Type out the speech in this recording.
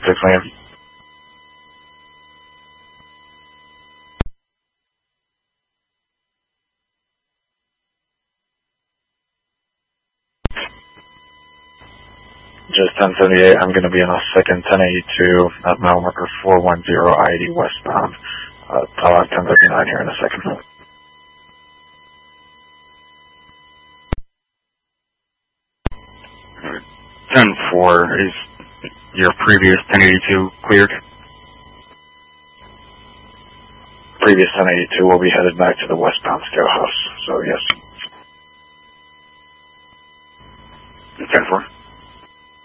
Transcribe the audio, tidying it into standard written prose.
6 a.m. Just 1078, I'm going to be in a second 1082 at mile marker 410 I-80 westbound. I'll have 1039 here in a second. Alright. 10-4, is your previous 1082 cleared? Previous 1082 will be headed back to the westbound scale house, so yes. 10-4.